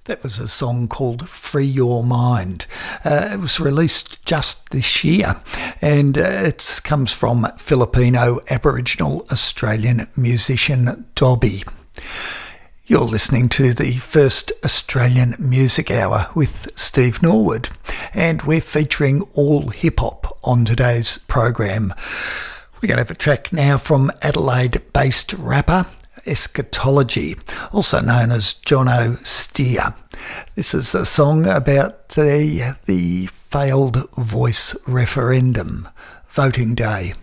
That was a song called Free Your Mind. It was released just this year, and it comes from Filipino Aboriginal Australian musician Dobby. You're listening to the first Australian Music Hour with Steve Norwood, and we're featuring all hip-hop on today's program. We're going to have a track now from Adelaide-based rapper Eschatology, also known as Jono Steer. This is a song about the failed voice referendum, voting day.